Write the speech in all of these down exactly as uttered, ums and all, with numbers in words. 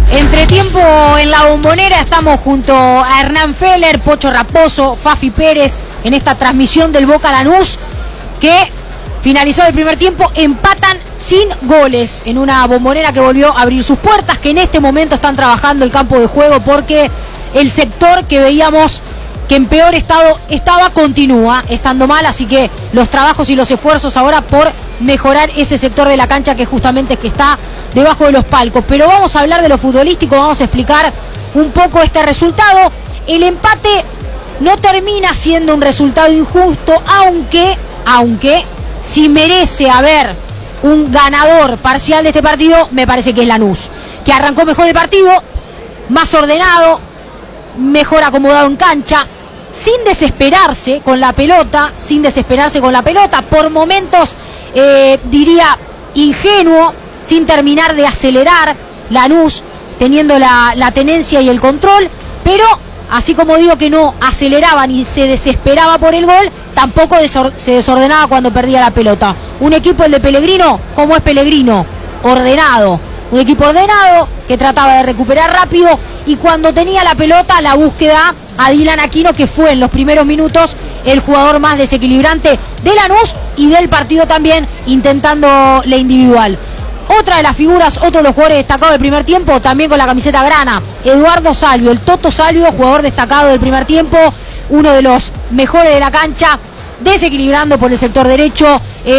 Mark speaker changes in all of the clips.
Speaker 1: Entretiempo en la Bombonera, estamos junto a Hernán Feller, Pocho Raposo, Fafi Pérez en esta transmisión del Boca Lanús, que finalizado el primer tiempo empatan sin goles en una Bombonera que volvió a abrir sus puertas, que en este momento están trabajando el campo de juego porque el sector que veíamos que en peor estado estaba continúa estando mal, así que los trabajos y los esfuerzos ahora por mejorar ese sector de la cancha que justamente es que está debajo de los palcos. Pero vamos a hablar de lo futbolístico, vamos a explicar un poco este resultado. El empate no termina siendo un resultado injusto, aunque, aunque si merece haber un ganador parcial de este partido, me parece que es Lanús, que arrancó mejor el partido, más ordenado, mejor acomodado en cancha, sin desesperarse con la pelota, sin desesperarse con la pelota, por momentos eh, diría ingenuo, sin terminar de acelerar. Lanús teniendo la, la tenencia y el control, pero así como digo que no aceleraba ni se desesperaba por el gol, tampoco desor- se desordenaba cuando perdía la pelota. Un equipo, el de Pellegrino, como es Pellegrino, ordenado, un equipo ordenado que trataba de recuperar rápido, y cuando tenía la pelota, la búsqueda a Dylan Aquino, que fue en los primeros minutos el jugador más desequilibrante de Lanús y del partido también, intentando la individual. Otra de las figuras, otro de los jugadores destacados del primer tiempo, también con la camiseta grana, Eduardo Salvio, el Toto Salvio, jugador destacado del primer tiempo, uno de los mejores de la cancha, desequilibrando por el sector derecho,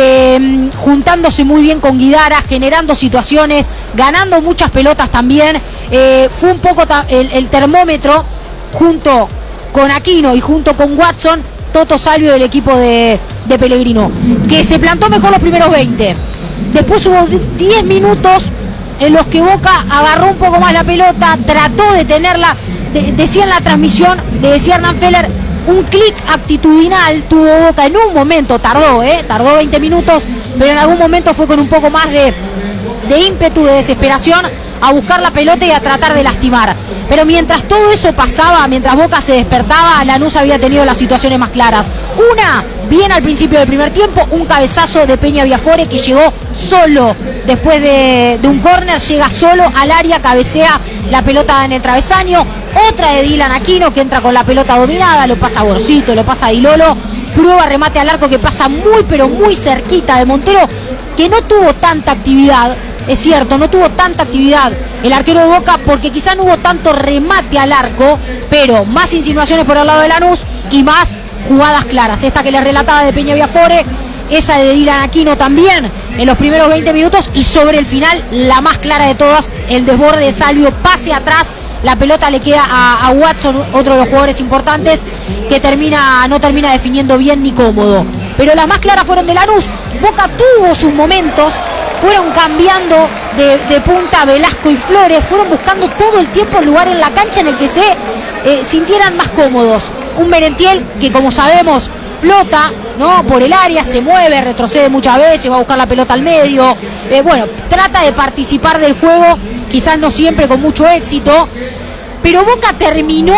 Speaker 1: eh, juntándose muy bien con Guidara, generando situaciones, ganando muchas pelotas también. Eh, fue un poco ta- el, el termómetro junto con Aquino y junto con Watson, Toto Salvio del equipo de, de Pellegrino, que se plantó mejor los primeros veinte. Después hubo diez minutos en los que Boca agarró un poco más la pelota, trató de tenerla, de, decía en la transmisión, le decía Hernán Feller, un clic actitudinal tuvo Boca en un momento, tardó, eh, tardó veinte minutos, pero en algún momento fue con un poco más de, de ímpetu, de desesperación, a buscar la pelota y a tratar de lastimar. Pero mientras todo eso pasaba, mientras Boca se despertaba, Lanús había tenido las situaciones más claras. Una, bien al principio del primer tiempo, un cabezazo de Peña Viafore que llegó solo, después de, de un córner, llega solo al área, cabecea, la pelota en el travesaño. Otra de Dylan Aquino que entra con la pelota dominada, lo pasa a Borcito, lo pasa a Dilolo, prueba remate al arco que pasa muy pero muy cerquita de Montero, que no tuvo tanta actividad. Es cierto, no tuvo tanta actividad el arquero de Boca porque quizá no hubo tanto remate al arco, pero más insinuaciones por el lado de Lanús y más jugadas claras. Esta que les relataba de Peña Viafore, esa de Dylan Aquino también en los primeros veinte minutos, y sobre el final la más clara de todas, el desborde de Salvio, pase atrás, la pelota le queda a, a Watson, otro de los jugadores importantes, que termina no termina definiendo bien ni cómodo. Pero las más claras fueron de Lanús. Boca tuvo sus momentos, fueron cambiando de, de punta Velasco y Flores, fueron buscando todo el tiempo el lugar en la cancha en el que se eh, sintieran más cómodos. Un Merentiel que, como sabemos, flota, ¿no?, por el área, se mueve, retrocede muchas veces, va a buscar la pelota al medio, eh, bueno, trata de participar del juego, quizás no siempre con mucho éxito, pero Boca terminó,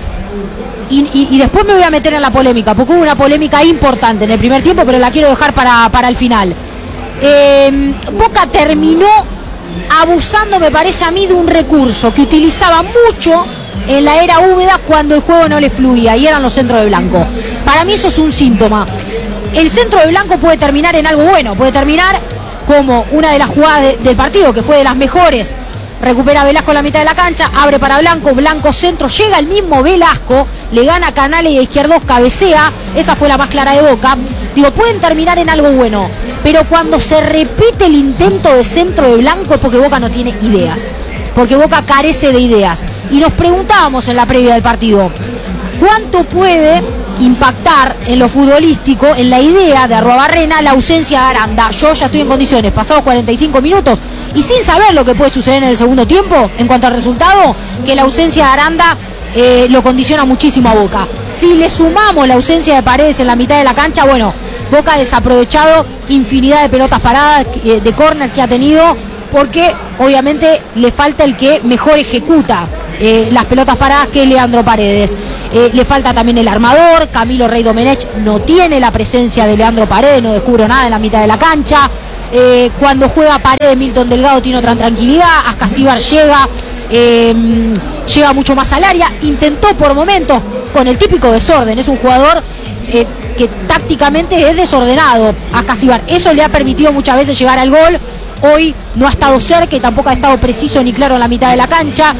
Speaker 1: y, y, y después me voy a meter en la polémica, porque hubo una polémica importante en el primer tiempo, pero la quiero dejar para, para el final. Eh, Boca terminó abusando, me parece a mí, de un recurso que utilizaba mucho en la era húmeda cuando el juego no le fluía, y eran los centros de blanco. Para mí eso es un síntoma. El centro de blanco puede terminar en algo bueno, puede terminar como una de las jugadas de, del partido, que fue de las mejores. Recupera Velasco en la mitad de la cancha, abre para Blanco, Blanco centro, llega el mismo Velasco, le gana Canales y a Izquierdos, cabecea, esa fue la más clara de Boca. Digo, pueden terminar en algo bueno, pero cuando se repite el intento de centro de Blanco es porque Boca no tiene ideas, porque Boca carece de ideas. Y nos preguntábamos en la previa del partido, ¿cuánto puede impactar en lo futbolístico, en la idea de Arruabarrena, la ausencia de Aranda? Yo ya estoy en condiciones, pasados cuarenta y cinco minutos, y sin saber lo que puede suceder en el segundo tiempo, en cuanto al resultado, que la ausencia de Aranda eh, lo condiciona muchísimo a Boca. Si le sumamos la ausencia de Paredes en la mitad de la cancha, bueno, Boca ha desaprovechado infinidad de pelotas paradas, eh, de córner que ha tenido, porque obviamente le falta el que mejor ejecuta eh, las pelotas paradas, que es Leandro Paredes. Eh, le falta también el armador, Camilo Rey Domenech no tiene la presencia de Leandro Paredes, no descubre nada en la mitad de la cancha. Eh, cuando juega Paredes, Milton Delgado tiene otra tranquilidad, Ascasíbar llega, eh, llega mucho más al área, intentó por momentos con el típico desorden, es un jugador eh, que tácticamente es desordenado a Casibar, eso le ha permitido muchas veces llegar al gol. Hoy no ha estado cerca y tampoco ha estado preciso ni claro en la mitad de la cancha.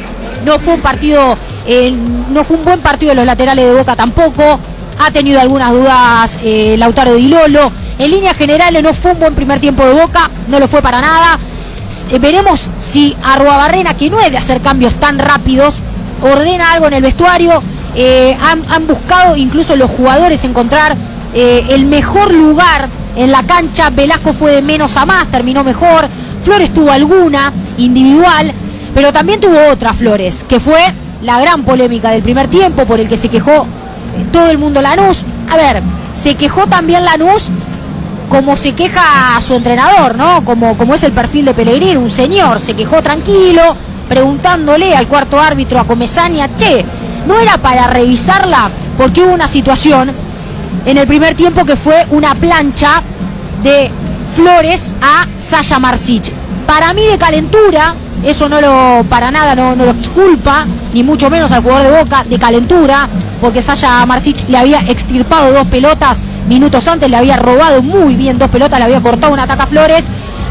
Speaker 1: No fue un partido, eh, no fue un buen partido de los laterales de Boca tampoco. Ha tenido algunas dudas eh, Lautaro Di Lolo. En líneas generales no fue un buen primer tiempo de Boca, no lo fue para nada. Eh, veremos si Arruabarrena, que no es de hacer cambios tan rápidos, ordena algo en el vestuario. Eh, han, han buscado incluso los jugadores encontrar eh, el mejor lugar en la cancha. Velasco fue de menos a más, terminó mejor. Flores tuvo alguna individual, pero también tuvo otra Flores, que fue la gran polémica del primer tiempo, por el que se quejó todo el mundo Lanús. A ver, se quejó también Lanús como se queja a su entrenador, ¿no? Como, como es el perfil de Pellegrini, un señor, se quejó tranquilo, preguntándole al cuarto árbitro, a Comesaña, che, ¿no era para revisarla? Porque hubo una situación en el primer tiempo que fue una plancha de Flores a Sasha Marsic. Para mí de calentura, eso no lo, para nada no, no lo exculpa, ni mucho menos al jugador de Boca, de calentura, porque Sasha Marsic le había extirpado dos pelotas minutos antes, le había robado muy bien dos pelotas, le había cortado un ataque a Flores,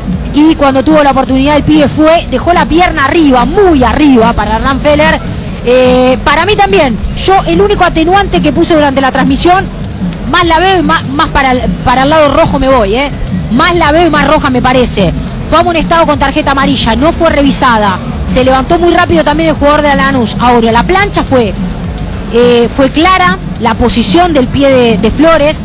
Speaker 1: y cuando tuvo la oportunidad el pibe fue, dejó la pierna arriba, muy arriba para Hernán Feller. Eh, para mí también, yo el único atenuante que puse durante la transmisión, más la veo y más, más para, el, para el lado rojo me voy, eh. Más la veo y más roja me parece. Fue amonestado con tarjeta amarilla, no fue revisada. Se levantó muy rápido también el jugador de Lanús. Ahora, la plancha fue, eh, fue clara, la posición del pie de, de Flores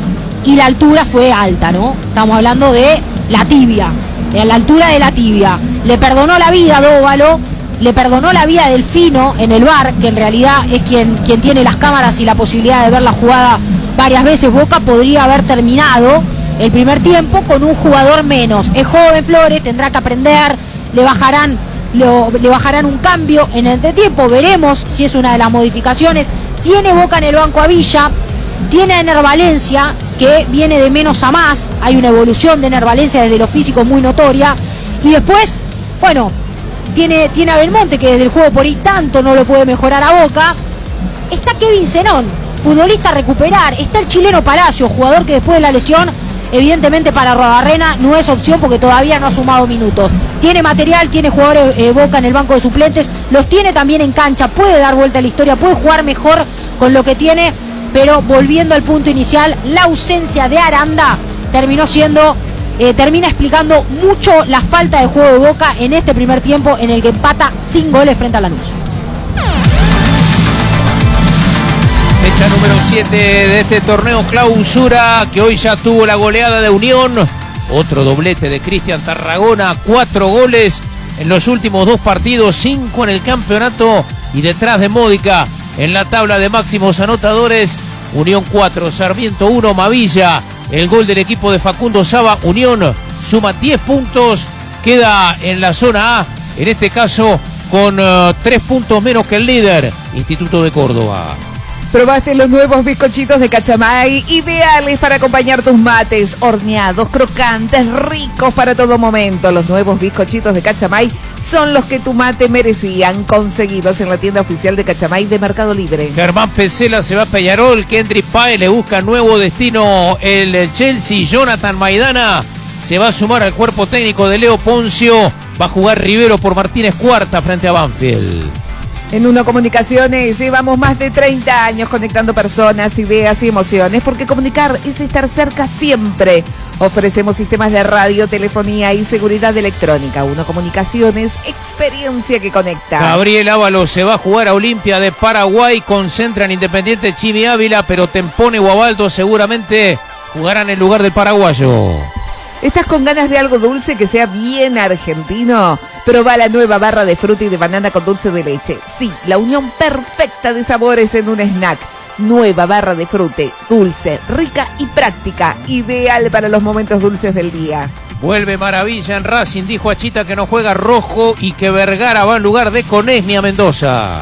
Speaker 1: y la altura fue alta, ¿no? Estamos hablando de la tibia, de la altura de la tibia. Le perdonó la vida a Dóvalo, le perdonó la vida a Delfino en el V A R, que en realidad es quien, quien tiene las cámaras y la posibilidad de ver la jugada varias veces. Boca podría haber terminado el primer tiempo con un jugador menos. Es joven Flores, tendrá que aprender, le bajarán, lo, le bajarán un cambio en el entretiempo, veremos si es una de las modificaciones. Tiene Boca en el banco a Villa, tiene a Ener Valencia, que viene de menos a más, hay una evolución de Ener Valencia desde lo físico muy notoria, y después, bueno, tiene, tiene a Belmonte, que desde el juego por ahí tanto no lo puede mejorar a Boca. Está Kevin Zenón, futbolista a recuperar, está el chileno Palacio, jugador que después de la lesión, evidentemente para Arruabarrena no es opción porque todavía no ha sumado minutos. Tiene material, tiene jugadores eh, Boca en el banco de suplentes, los tiene también en cancha, puede dar vuelta a la historia, puede jugar mejor con lo que tiene, pero volviendo al punto inicial, la ausencia de Aranda terminó siendo, eh, termina explicando mucho la falta de juego de Boca en este primer tiempo en el que empata sin goles frente a Lanús.
Speaker 2: Fecha número siete de este torneo clausura, que hoy ya tuvo la goleada de Unión. Otro doblete de Cristian Tarragona, cuatro goles en los últimos dos partidos, cinco en el campeonato, y detrás de Módica en la tabla de máximos anotadores. Unión cuatro, Sarmiento uno, Mavilla. El gol del equipo de Facundo Saba. Unión suma diez puntos, queda en la zona A, en este caso con uh, tres puntos menos que el líder, Instituto de Córdoba.
Speaker 3: Probaste los nuevos bizcochitos de Cachamay, ideales para acompañar tus mates, horneados, crocantes, ricos para todo momento. Los nuevos bizcochitos de Cachamay son los que tu mate merecían, conseguidos en la tienda oficial de Cachamay de Mercado Libre.
Speaker 2: Germán Pesela se va a Peñarol, Kendrick Páez le busca nuevo destino el Chelsea, Jonathan Maidana se va a sumar al cuerpo técnico de Leo Poncio, va a jugar Rivero por Martínez Cuarta frente a Banfield.
Speaker 3: En Uno Comunicaciones llevamos más de treinta años conectando personas, ideas y emociones, porque comunicar es estar cerca siempre. Ofrecemos sistemas de radio, telefonía y seguridad electrónica. Uno Comunicaciones, experiencia que conecta.
Speaker 2: Gabriel Ábalos se va a jugar a Olimpia de Paraguay, concentra en Independiente Chimi Ávila, pero Tempone o Abaldo seguramente jugarán en lugar del paraguayo.
Speaker 3: ¿Estás con ganas de algo dulce que sea bien argentino? Probá la nueva barra de fruta y de banana con dulce de leche. Sí, la unión perfecta de sabores en un snack. Nueva barra de frute, dulce, rica y práctica. Ideal para los momentos dulces del día.
Speaker 2: Vuelve Maravilla en Racing, dijo Achita que no juega Rojo y que Vergara va en lugar de Conesni a Mendoza.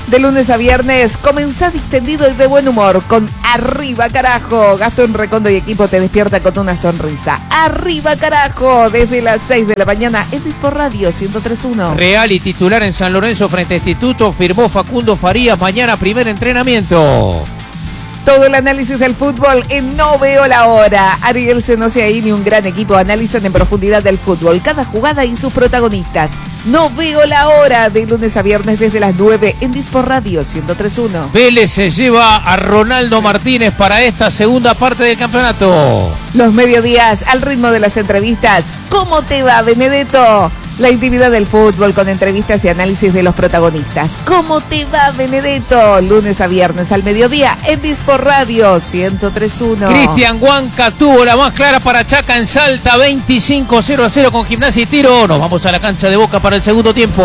Speaker 3: De lunes a viernes, comenzá distendido y de buen humor con Arriba Carajo. Gastón Recondo y equipo te despierta con una sonrisa. Arriba Carajo, desde las seis de la mañana en Dispor Radio ciento tres punto uno.
Speaker 2: Real y titular en San Lorenzo frente a Instituto, firmó Facundo Farías, mañana primer entrenamiento.
Speaker 3: Todo el análisis del fútbol en No Veo la Hora. Ariel Senosiaín y un gran equipo analizan en profundidad del fútbol, cada jugada y sus protagonistas. No Veo la Hora, de lunes a viernes desde las nueve en Dispor Radio ciento tres punto uno.
Speaker 2: Vélez se lleva a Ronaldo Martínez para esta segunda parte del campeonato.
Speaker 3: Los mediodías al ritmo de las entrevistas. ¿Cómo te va, Benedetto? La intimidad del fútbol con entrevistas y análisis de los protagonistas. ¿Cómo te va, Benedetto? Lunes a viernes al mediodía en Dispor Radio ciento tres punto uno.
Speaker 2: Cristian Huanca tuvo la más clara para Chaca en Salta, veinticinco cero a cero con Gimnasia y Tiro. Nos vamos a la cancha de Boca para el segundo tiempo.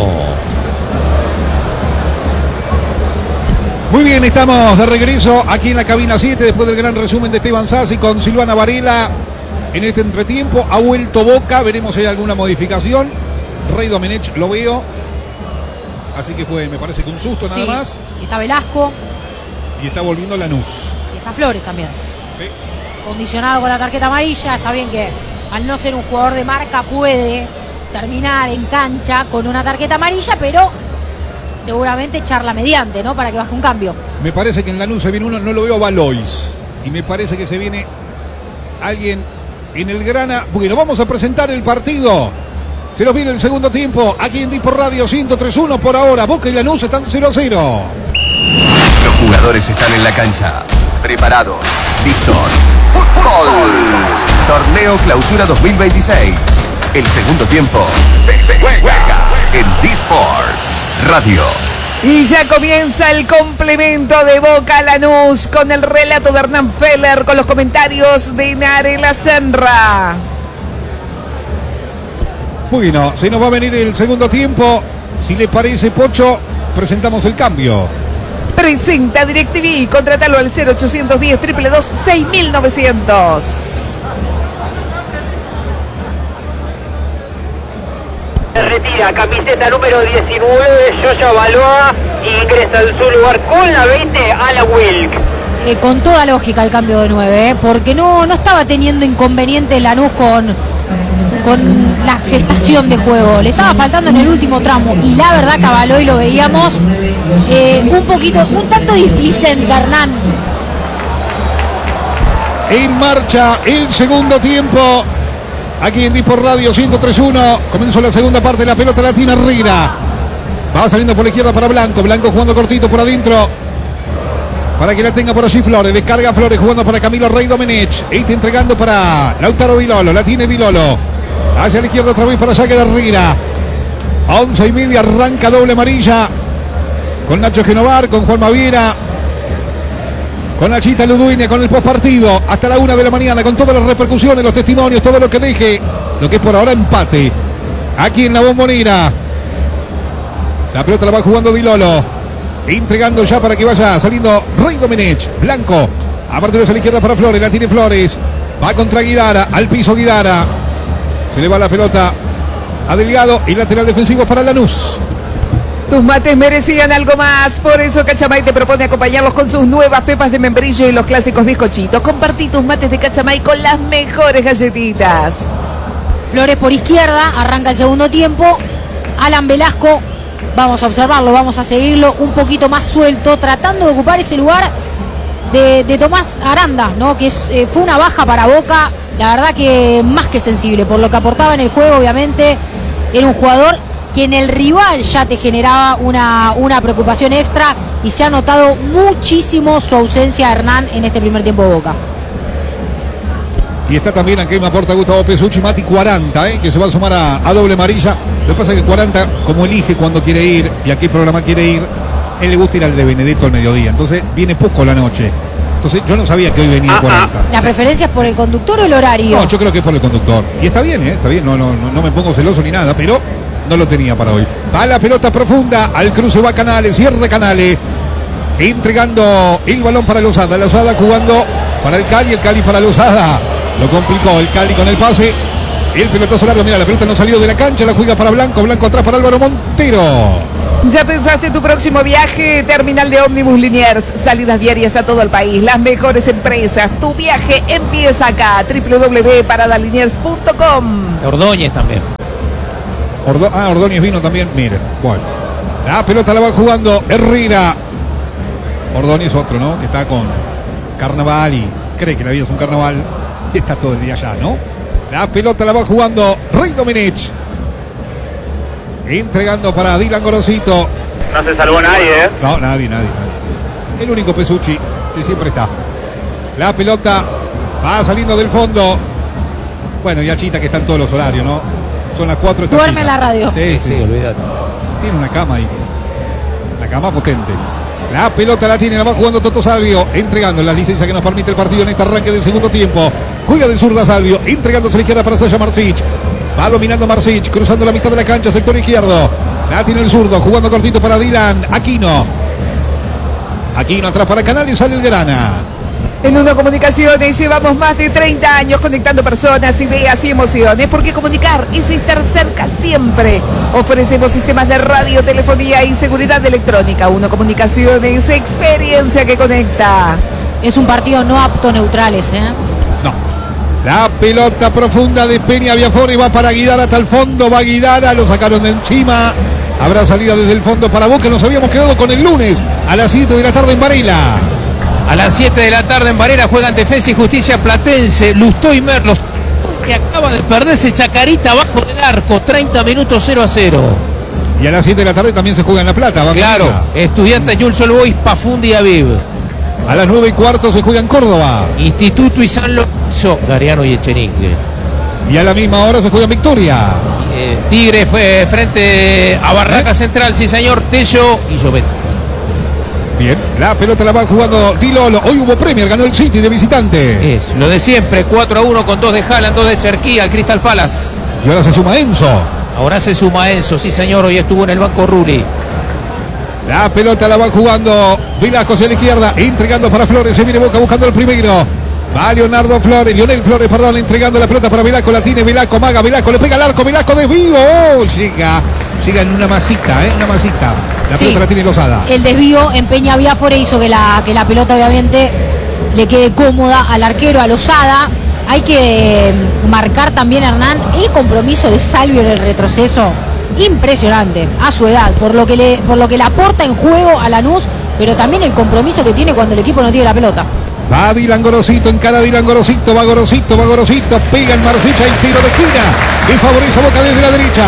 Speaker 4: Muy bien, estamos de regreso aquí en la cabina siete después del gran resumen de Esteban Sassi con Silvana Varela. En este entretiempo ha vuelto Boca, veremos si hay alguna modificación. Rey Domenech lo veo, así que fue, me parece que un susto nada
Speaker 1: Sí,
Speaker 4: más.
Speaker 1: y está Velasco
Speaker 4: Y está volviendo Lanús.
Speaker 1: y está Flores también.
Speaker 4: Sí.
Speaker 1: Condicionado con la tarjeta amarilla, está bien que al no ser un jugador de marca puede terminar en cancha con una tarjeta amarilla, pero seguramente charla mediante, ¿no? Para que baje un cambio.
Speaker 4: Me parece que en Lanús se viene uno, no lo veo a Valois. Y me parece que se viene alguien en el Grana. Bueno, vamos a presentar el partido. Se nos viene el segundo tiempo aquí en Dispor Radio ciento tres punto uno por ahora. Boca y Lanús están cero a cero.
Speaker 5: Los jugadores están en la cancha, preparados, listos. ¡Fútbol! Torneo Clausura dos mil veintiséis. El segundo tiempo se, se juega en Disports Radio.
Speaker 3: Y ya comienza el complemento de Boca Lanús con el relato de Hernán Feller, con los comentarios de Narela Senra.
Speaker 4: Bueno, se nos va a venir el segundo tiempo. Si le parece, Pocho, presentamos el cambio.
Speaker 3: Presenta DirecTV, contrátalo al cero ochocientos diez, dos dos dos, seis mil novecientos.
Speaker 6: Retira camiseta número diecinueve, Yoyo Balboa, ingresa en su lugar con la veinte, Ala Wilk.
Speaker 1: Eh, con toda lógica el cambio de nueve, ¿eh? Porque no, no estaba teniendo inconveniente Lanús con, con la gestación de juego. Le estaba faltando en el último tramo. Y la verdad, Cabaló, y lo veíamos eh, un poquito, un tanto displicente, Hernán.
Speaker 4: En marcha el segundo tiempo. Aquí en Dispor Radio ciento tres punto uno. Comenzó la segunda parte de la pelota latina. Riera va saliendo por la izquierda para Blanco. Blanco jugando cortito por adentro para que la tenga por allí Flores. Descarga Flores jugando para Camilo Rey Domenech. Este entregando para Lautaro Di Lolo. La tiene Di Lolo. Hacia la izquierda otra vez para saque de Riera. A once y media arranca doble amarilla. Con Nacho Genovar, con Juan Maviera, con Nachita Ludueña, con el postpartido, hasta la una de la mañana, con todas las repercusiones, los testimonios, todo lo que deje, lo que es por ahora empate, aquí en la Bombonera. La pelota la va jugando Di Lolo, entregando ya para que vaya saliendo Rey Domenech. Blanco, apertura a la izquierda para Flores, la tiene Flores, va contra Guidara, al piso Guidara, se le va la pelota a Delgado y lateral defensivo para Lanús.
Speaker 3: Tus mates merecían algo más, por eso Cachamay te propone acompañarlos con sus nuevas pepas de membrillo y los clásicos bizcochitos. Compartí tus mates de Cachamay con las mejores galletitas.
Speaker 1: Flores por izquierda, arranca el segundo tiempo. Alan Velasco, vamos a observarlo, vamos a seguirlo un poquito más suelto, tratando de ocupar ese lugar de, de Tomás Aranda, ¿no? Que es, eh, fue una baja para Boca, la verdad que más que sensible, por lo que aportaba en el juego, obviamente. Era un jugador que en el rival ya te generaba una, una preocupación extra, y se ha notado muchísimo su ausencia, Hernán, en este primer tiempo de Boca.
Speaker 4: Y está también aquí me aporta Gustavo Pesucci, Mati cuarenta, ¿eh? Que se va a sumar a, a doble amarilla. Lo que pasa es que cuarenta, como elige cuando quiere ir y a qué programa quiere ir, él le gusta ir al de Benedetto al mediodía. Entonces viene poco la noche. Entonces yo no sabía que hoy venía cuarenta.
Speaker 1: ¿La preferencia es por el conductor o el horario?
Speaker 4: No, yo creo que es por el conductor. Y está bien, ¿eh? Está bien, no, no, no, no me pongo celoso ni nada, pero no lo tenía para hoy. Va la pelota profunda, al cruce va Canales, cierre Canales, entregando el balón para Lozada. Lozada jugando para el Cali, el Cali para Lozada. Lo complicó el Cali con el pase. El pelotazo largo, mira, la pelota no salió de la cancha, la juega para Blanco, Blanco atrás para Álvaro Montero.
Speaker 3: ¿Ya pensaste tu próximo viaje? Terminal de ómnibus Liniers, salidas diarias a todo el país, las mejores empresas. Tu viaje empieza acá, doble u doble u doble u punto parada liniers punto com.
Speaker 2: Ordóñez también.
Speaker 4: Ordo- ah, Ordóñez vino también, mire. Bueno, la pelota la va jugando Herrera. Ordóñez otro, ¿no? Que está con carnaval y cree que la vida es un carnaval. Y está todo el día allá, ¿no? La pelota la va jugando Rey Domenech. Entregando para Dylan Gorosito.
Speaker 6: No se salvó nadie, ¿eh?
Speaker 4: No, nadie, nadie, nadie. El único Pesucci que siempre está. La pelota va saliendo del fondo. Bueno, y Achita que está en todos los horarios, ¿no? Son las cuatro.
Speaker 1: Duerme en la radio.
Speaker 4: Sí, sí,
Speaker 2: Sí, olvídate.
Speaker 4: tiene una cama ahí. Una cama potente. La pelota la tiene, la va jugando Toto Salvio, entregando la licencia que nos permite el partido en este arranque del segundo tiempo. Juega de zurda Salvio, entregándose a la izquierda para Sasha Marcic. Va dominando Marcic, cruzando la mitad de la cancha, sector izquierdo. La tiene el zurdo, jugando cortito para Dylan Aquino. Aquino atrás para Canales, sale el Grana.
Speaker 3: En Uno Comunicaciones llevamos más de treinta años conectando personas, ideas y emociones, porque comunicar es estar cerca siempre. Ofrecemos sistemas de radio, telefonía y seguridad electrónica. Uno Comunicaciones, experiencia que conecta.
Speaker 1: Es un partido no apto neutrales, ¿eh?
Speaker 4: No. La pelota profunda de Peña Viafore va para Guidara hasta el fondo. Va Guidara, lo sacaron de encima. Habrá salida desde el fondo para Boca. Nos habíamos quedado con el lunes a las siete de la tarde en Varela.
Speaker 2: A las siete de la tarde en Varela juegan Defensa y Justicia Platense. Lustó y Merlos, que acaba de perderse Chacarita abajo del arco. treinta minutos cero a cero.
Speaker 4: Y a las siete de la tarde también se juega en La Plata. Va
Speaker 2: Claro,
Speaker 4: Varela.
Speaker 2: Estudiantes Newell's Old Boys, Pafundi y Aviv.
Speaker 4: A las nueve y cuarto se juega en Córdoba.
Speaker 2: Instituto y San Lorenzo, Gariano y Echenique.
Speaker 4: Y a la misma hora se juega en Victoria.
Speaker 2: Eh, Tigre fue frente a Barraca Central, sí señor, Tello y Llobet.
Speaker 4: Bien, la pelota la va jugando Di Lolo. Hoy hubo Premier, ganó el City de visitante.
Speaker 2: Es lo de siempre, cuatro a uno con dos de Haaland, dos de Cherquía, al Crystal Palace.
Speaker 4: Y ahora se suma Enzo.
Speaker 2: Ahora se suma Enzo, sí señor, hoy estuvo en el banco Rulli.
Speaker 4: La pelota la va jugando Velasco hacia la izquierda, entregando para Flores, se viene Boca buscando el primero. Va Leonardo Flores, Lionel Flores, perdón, entregando la pelota para Velasco, la tiene Velasco, maga, Velasco, le pega al arco, Velasco desvío, oh, llega, llega en una masita, ¿eh? Una masita. La
Speaker 1: Sí.
Speaker 4: pelota la tiene Lozada.
Speaker 1: El desvío en Peña Viafore hizo que la, que la pelota obviamente le quede cómoda al arquero, a Lozada. Hay que mm, marcar también, Hernán, el compromiso de Salvio en el retroceso. Impresionante, a su edad, por lo que le, por lo que le aporta en juego a Lanús, pero también el compromiso que tiene cuando el equipo no tiene la pelota.
Speaker 4: Va Dylan Gorosito, encara Dylan Gorosito, va Gorosito, va Gorosito, pega en Marcicha y tiro de esquina y favorece a Boca desde la derecha.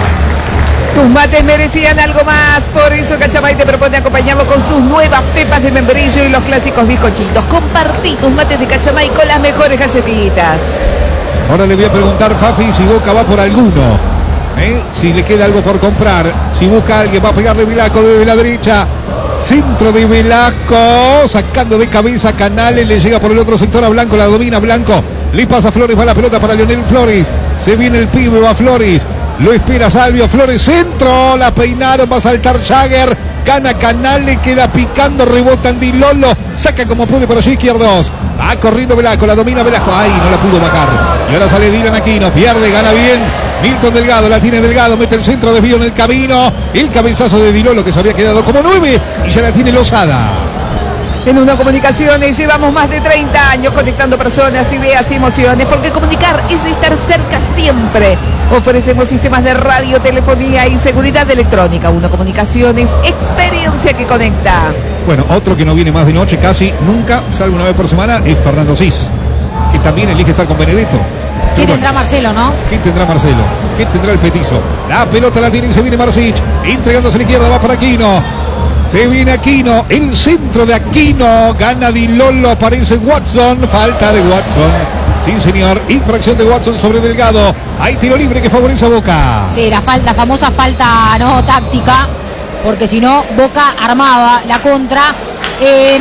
Speaker 3: Tus mates merecían algo más, por eso Cachamay te propone acompañarlo con sus nuevas pepas de membrillo y los clásicos bizcochitos. Compartí tus mates de Cachamay con las mejores galletitas.
Speaker 4: Ahora le voy a preguntar, Fafi, si Boca va por alguno, ¿eh? Si le queda algo por comprar, si busca a alguien, va a pegarle Velasco desde la derecha. Centro de Velasco, sacando de cabeza Canales, le llega por el otro sector a Blanco, la domina Blanco, le pasa Flores, va la pelota para Lionel Flores, se viene el pibe, va Flores, lo espera Salvio, Flores, centro, la peinaron, va a saltar Jagger, gana Canales, queda picando, rebota Di Lolo, saca como puede por allí izquierdos, va corriendo Velasco, la domina Velasco, ay, no la pudo bajar, y ahora sale Dylan Aquino, pierde, gana bien, Milton Delgado, la tiene Delgado, mete el centro, desvío en el camino, el cabezazo de Di Lolo que se había quedado como nueve y ya la tiene Lozada.
Speaker 3: En Uno Comunicaciones llevamos más de treinta años conectando personas, ideas y emociones, porque comunicar es estar cerca siempre. Ofrecemos sistemas de radio, telefonía y seguridad electrónica. Uno Comunicaciones, experiencia que conecta.
Speaker 4: Bueno, otro que no viene más de noche casi nunca, salvo una vez por semana, es Fernando Cis, que también elige estar con Benedetto.
Speaker 1: ¿Qué
Speaker 4: Pero
Speaker 1: tendrá Marcelo, no?
Speaker 4: ¿Qué tendrá Marcelo? ¿Qué tendrá el petizo? La pelota la tiene y se viene Marcic. Entregándose a la izquierda, va para Aquino. Se viene Aquino. El centro de Aquino. Gana Di Lolo. Aparece Watson. Falta de Watson. Sí, señor. Infracción de Watson sobre Delgado. Hay tiro libre que favorece a Boca.
Speaker 1: Sí, la, falta, la famosa falta no táctica, porque si no, Boca armaba la contra. Eh,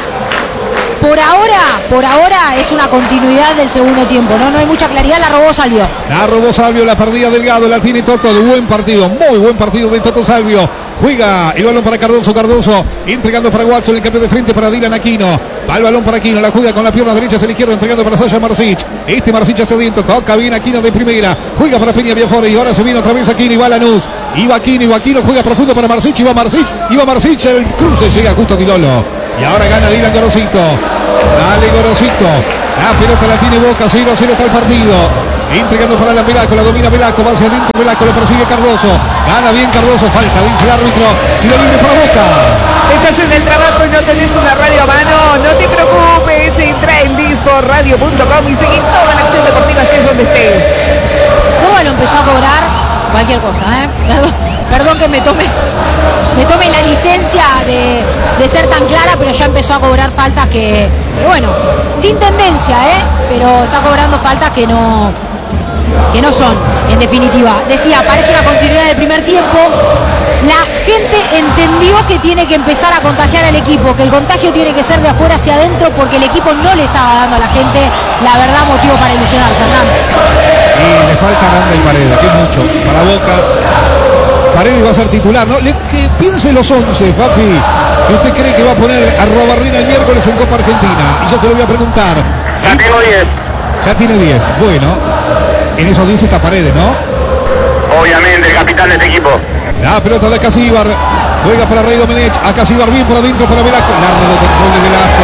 Speaker 1: Por ahora, por ahora es una continuidad del segundo tiempo, ¿no? No hay mucha claridad, la robó Salvio.
Speaker 4: La robó Salvio, la perdía Delgado, la tiene Toto, de buen partido, muy buen partido de Toto Salvio. Juega el balón para Cardoso. Cardoso entregando para Watson. El cambio de frente para Dylan Aquino. Va el balón para Aquino. La juega con la pierna derecha hacia la izquierda. Entregando para Sasha Marsic. Este Marsic hacia adentro. Toca bien Aquino de primera. Juega para Peña Biafore. Y ahora se viene otra vez Aquino. Y va Lanús. Iba Aquino. Iba Aquino. Juega profundo para Marsic. Iba Marsic. Iba Marsic. El cruce llega justo a Dilolo. Y ahora gana Dylan Gorosito. Sale Gorosito. La pelota la tiene Boca. cero a cero está el partido. Entregando para la Velasco, la domina Velasco, va hacia adentro Velasco, lo persigue Cardoso, gana bien Cardoso, falta, dice el árbitro, tiro libre para Boca.
Speaker 3: Estás en el trabajo y no tenés una radio a mano, no te preocupes, entra en dispor radio punto com y seguí toda la acción deportiva estés donde estés.
Speaker 1: Cuba lo empezó a cobrar cualquier cosa, ¿eh? Perdón, perdón que me tome, me tome la licencia de, de ser tan clara, pero ya empezó a cobrar faltas que, que bueno, sin tendencia, ¿eh? Pero está cobrando faltas que no... que no son, en definitiva. Decía, parece una continuidad del primer tiempo. La gente entendió que tiene que empezar a contagiar al equipo, que el contagio tiene que ser de afuera hacia adentro, porque el equipo no le estaba dando a la gente, la verdad, motivo para ilusionarse, Hernán.
Speaker 4: Y le falta Aranda y Paredes, que es mucho para Boca. Paredes va a ser titular, ¿no? Le, que piense los once, Fafi, que usted cree que va a poner a Robarrina el miércoles en Copa Argentina. Y yo se lo voy a preguntar.
Speaker 6: Ya tengo diez.
Speaker 4: Ya tiene diez, bueno. En esos diez está Paredes, ¿no?
Speaker 6: Obviamente, el capitán de este equipo.
Speaker 4: La pelota de Casíbar. Juega para Rey Domenech. A Casíbar bien por adentro para Velasco. Largo control de Velasco.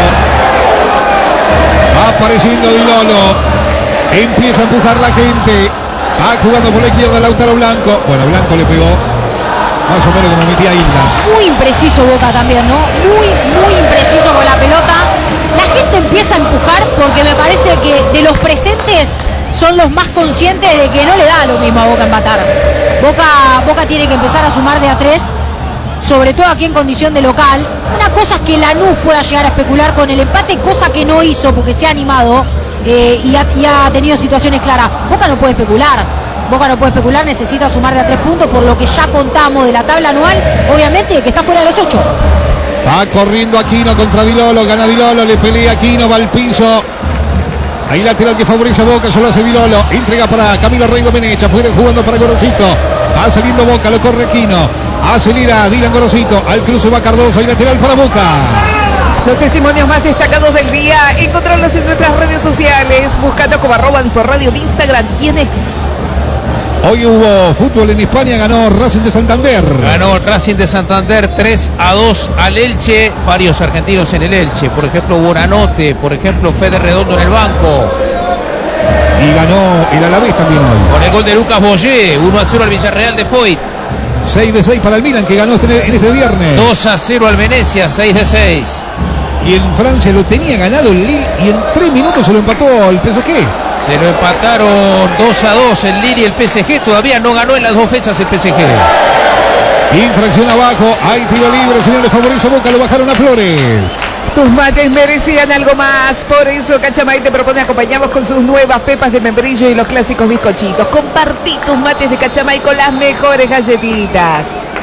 Speaker 4: Va apareciendo Dilolo. Empieza a empujar la gente. Va jugando por la izquierda Lautaro Blanco. Bueno, Blanco le pegó. Más o menos como metía Hilda.
Speaker 1: Muy impreciso Boca también, ¿no? Muy, muy impreciso con la pelota. La gente empieza a empujar porque me parece que de los presentes son los más conscientes de que no le da lo mismo a Boca empatar. Boca, Boca tiene que empezar a sumar de a tres, sobre todo aquí en condición de local. Una cosa es que Lanús pueda llegar a especular con el empate, cosa que no hizo porque se ha animado eh, y, ha, y ha tenido situaciones claras. Boca no puede especular. Boca no puede especular, necesita sumar de a tres puntos por lo que ya contamos de la tabla anual, obviamente que está fuera de los ocho.
Speaker 4: Va corriendo Aquino contra Dilolo, gana Dilolo, le pelea Aquino, va al piso. Ahí lateral que favorece a Boca, solo hace Dilolo. Entrega para Camilo Rey Domenech, afuera jugando para Gorosito. Va saliendo Boca, lo corre Aquino. Acelera Dylan Gorosito, al cruce va Cardoso, y lateral para Boca.
Speaker 3: Los testimonios más destacados del día, encontrarlos en nuestras redes sociales, buscando como arroba por radio en Instagram y en X.
Speaker 4: Hoy hubo fútbol en España, ganó Racing de Santander.
Speaker 2: Ganó Racing de Santander tres a dos al Elche, varios argentinos en el Elche, por ejemplo Boranote, por ejemplo Fede Redondo en el banco.
Speaker 4: Y ganó el Alavés también hoy.
Speaker 2: Con el gol de Lucas Boyé, uno a cero al Villarreal de Foyt.
Speaker 4: seis de seis para el Milan, que ganó este, en este viernes.
Speaker 2: dos a cero al Venecia, seis de seis.
Speaker 4: Y en Francia lo tenía ganado el Lille y en tres minutos se lo empató el P S G.
Speaker 2: Se lo empataron dos a dos el Lille y el P S G. Todavía no ganó en las dos fechas el P S G.
Speaker 4: Infracción abajo. Hay tiro libre. Señor, le favorece a Boca. Lo bajaron a Flores.
Speaker 3: Tus mates merecían algo más. Por eso Cachamay te propone acompañarlos con sus nuevas pepas de membrillo y los clásicos bizcochitos. Compartí tus mates de Cachamay con las mejores galletitas.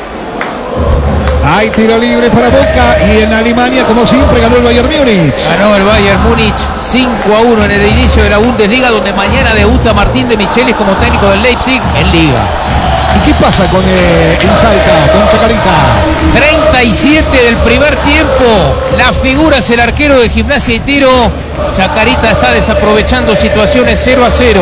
Speaker 4: Hay tiro libre para Boca. Y en Alemania, como siempre, ganó el Bayern Múnich.
Speaker 2: Ganó el Bayern Múnich cinco a uno en el inicio de la Bundesliga, donde mañana debuta Martín de Michelis como técnico del Leipzig en Liga.
Speaker 4: ¿Y qué pasa con eh, el Salta, con Chacarita?
Speaker 2: treinta y siete del primer tiempo. La figura es el arquero de Gimnasia y Tiro. Chacarita está desaprovechando situaciones. Cero a cero.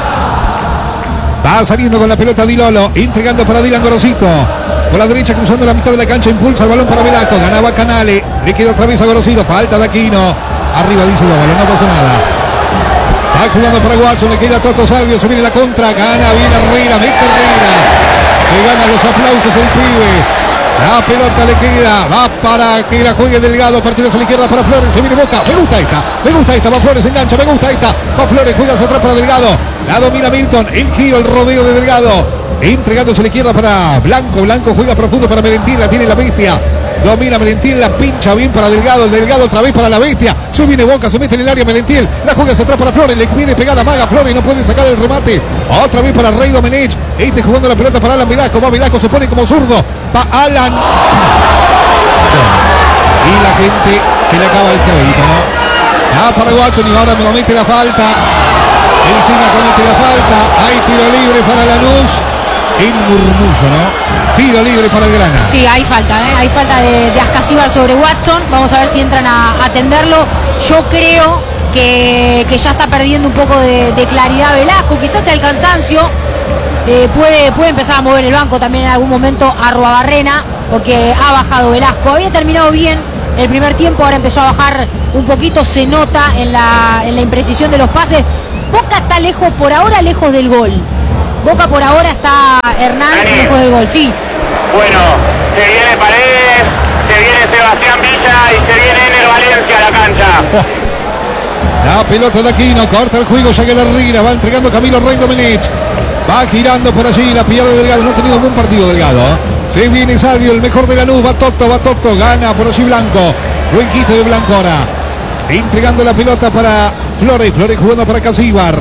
Speaker 4: Va saliendo con la pelota Dilolo, entregando para Dylan Gorosito. Por la derecha, cruzando la mitad de la cancha, impulsa el balón para Velasco. Ganaba Canale, le queda otra vez a Gorosito. Falta de Aquino. Arriba dice Dóvalo, no pasa nada. Va jugando para Watson, le queda Toto Salvio, se viene la contra, gana bien Herrera, mete Herrera. Se gana los aplausos el pibe. La pelota le queda, va para que la juegue Delgado, partido a la izquierda para Flores, se viene Boca, me gusta esta, me gusta esta, va Flores, engancha, me gusta esta, va Flores, juega hacia atrás para Delgado, la domina Milton, el giro, el rodeo de Delgado, entregándose a la izquierda para Blanco, Blanco juega profundo para Merentín, la tiene la bestia, domina Merentín, la pincha bien para Delgado, el Delgado otra vez para la bestia, se viene Boca, se mete en el área Merentín, la juega hacia atrás para Flores, le viene pegada Maga, Flores no puede sacar el remate, otra vez para Rey Domenech, este jugando la pelota para Alan Velasco, va Velasco, se pone como zurdo, va Alan, y la gente se le acaba el crédito, ¿no? Va para Watson y ahora nuevamente la falta, encima comete la falta, hay tiro libre para Lanús, el murmullo, ¿no? Tiro libre para el Grana.
Speaker 1: Sí, hay falta, ¿eh? Hay falta de, de Ascasíbar sobre Watson. Vamos a ver si entran a atenderlo. Yo creo que, que ya está perdiendo un poco de, de claridad Velasco. Quizás el cansancio eh, puede, puede empezar a mover el banco también en algún momento a Arruabarrena, porque ha bajado Velasco. Había terminado bien el primer tiempo, ahora empezó a bajar un poquito. Se nota en la, en la imprecisión de los pases. Boca está lejos, por ahora lejos del gol. Boca por ahora está Hernán lejos del gol, sí.
Speaker 6: Bueno, se viene Paredes, se viene Sebastián Villa y se viene Ener Valencia a la cancha.
Speaker 4: La pelota de Aquino, corta el juego, llega la Rigra, va entregando Camilo Rey Domenech. Va girando por allí, la pierde Delgado, no ha tenido un buen partido Delgado. ¿eh? Se viene Salvio, el mejor de Lanús, va Toto, va Toto, gana por allí Blanco. Buen quito de Blanco ahora. Entregando la pelota para Flores, Flores jugando para Casíbar.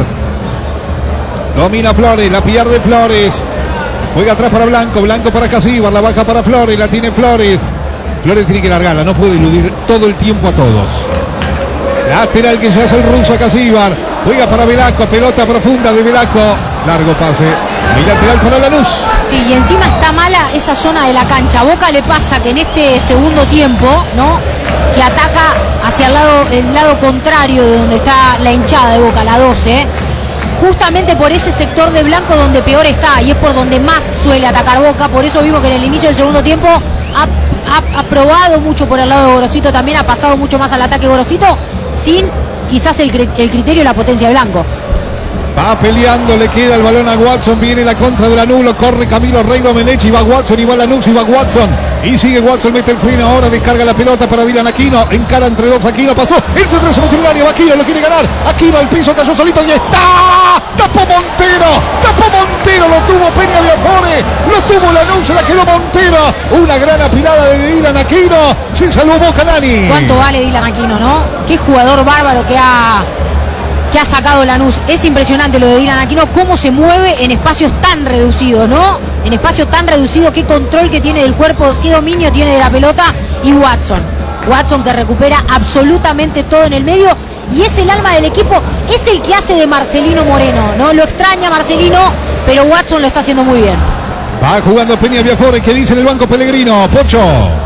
Speaker 4: Domina Flores, la pierde Flores. Juega atrás para Blanco, Blanco para Casíbar, la baja para Flores, la tiene Flores. Flores tiene que largarla, no puede eludir todo el tiempo a todos. Lateral que se hace el ruso a Casíbar. Juega para Velasco, pelota profunda de Velasco. Largo pase. Y lateral para Lanús.
Speaker 1: Sí, y encima está mala esa zona de la cancha. Boca le pasa que en este segundo tiempo, ¿no? Que ataca hacia el lado, el lado contrario de donde está la hinchada de Boca, la doce, ¿eh? Justamente por ese sector de Blanco donde peor está, y es por donde más suele atacar Boca. Por eso vimos que en el inicio del segundo tiempo ha, ha, ha probado mucho por el lado de Gorosito, también ha pasado mucho más al ataque Gorosito, sin quizás el, el criterio y la potencia de Blanco.
Speaker 4: Va peleando, le queda el balón a Watson, viene la contra de Lanús, corre Camilo Rey Domenech, y va Watson, y va Lanús, y va Watson, y sigue Watson, mete el freno ahora, descarga la pelota para Dylan Aquino, encara entre dos Aquino, pasó, entre tres en el área, va Aquino, lo quiere ganar, Aquino al piso, cayó solito y está, tapó Montero, tapó Montero, lo tuvo Peña Biafore, lo tuvo Lanús, se la quedó Montero, una gran apilada de Dylan Aquino, se salvó Boca, Nani.
Speaker 1: ¿Cuánto vale Dylan Aquino, no? Qué jugador bárbaro que ha... que ha sacado Lanús. Es impresionante lo de Dylan Aquino, cómo se mueve en espacios tan reducidos, ¿no? En espacios tan reducidos, qué control que tiene del cuerpo, qué dominio tiene de la pelota. Y Watson, Watson que recupera absolutamente todo en el medio y es el alma del equipo, es el que hace de Marcelino Moreno, ¿no? Lo extraña Marcelino, pero Watson lo está haciendo muy bien.
Speaker 4: Va jugando Peña Biafore, que dice en el banco Pellegrino, Pocho.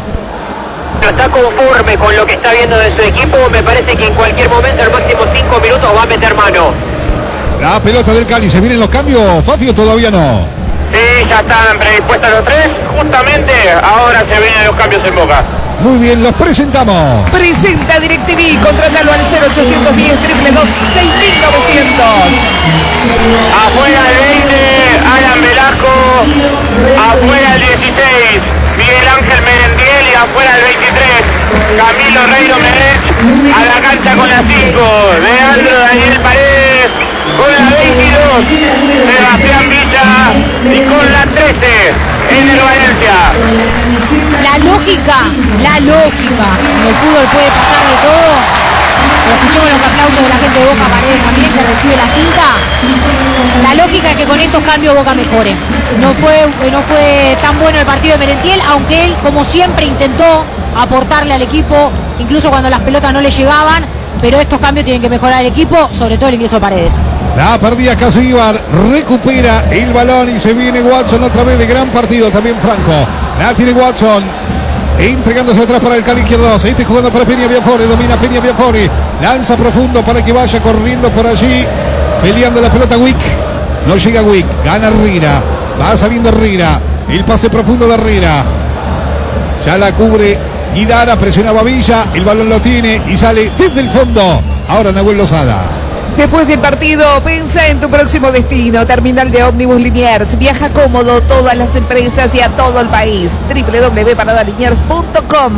Speaker 6: Está conforme con lo que está viendo de su equipo, me parece que en cualquier momento, al máximo cinco minutos, va a meter mano.
Speaker 4: La pelota del Cali, ¿se vienen los cambios, Fafio? Todavía no.
Speaker 6: Sí, ya están predispuestos los tres, justamente ahora se vienen los cambios en Boca.
Speaker 4: Muy bien, los presentamos.
Speaker 3: Presenta DirecTV, contratalo al cero ochocientos diez, dos dos dos, seis mil novecientos.
Speaker 6: Afuera el veinte, Alan Velasco. Afuera el dieciséis, Miguel Ángel Merendiel. Y afuera el veintitrés, Camilo Rey Domenech. A la cancha con la cinco, Leandro Daniel Paredes. Con la veintidós, Sebastián Villa. Y con la trece, Ener Valencia.
Speaker 1: La lógica, la lógica. En el fútbol puede pasar de todo. Escuchemos los aplausos de la gente de Boca, Paredes también, que recibe la cinta. La lógica es que con estos cambios Boca mejore. No fue, no fue tan bueno el partido de Merentiel, aunque él, como siempre, intentó aportarle al equipo, incluso cuando las pelotas no le llegaban. Pero estos cambios tienen que mejorar el equipo, sobre todo el ingreso de Paredes.
Speaker 4: La perdida Casíbar, recupera el balón y se viene Watson otra vez de gran partido. También Franco, la tiene Watson, entregándose atrás para el Cali izquierdo. Se está jugando para Peña Biafore, domina Peña Biafore, lanza profundo para que vaya corriendo por allí, peleando la pelota Wick. No llega Wick, gana Rira, va saliendo Rira, el pase profundo de Rira. Ya la cubre Guidara, presionaba Villa, el balón lo tiene y sale desde el fondo. Ahora Nahuel Lozada.
Speaker 3: Después del partido, piensa en tu próximo destino. Terminal de ómnibus Liniers. Viaja cómodo, todas las empresas y a todo el país. doble u doble u doble u punto parada liniers punto com.